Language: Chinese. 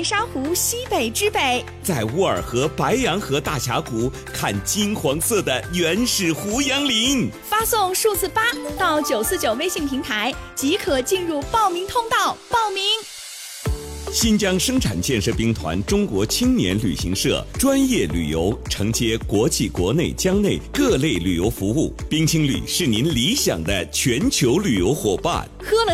沙湖西北之北， 在乌尔河、白洋河大峡谷看金黄色的原始胡杨林。 发送数字8到949微信平台即可进入报名通道报名。 新疆生产建设兵团中国青年旅行社专业旅游，承接国际国内疆内各类旅游服务。冰青旅是您理想的全球旅游伙伴。 喝了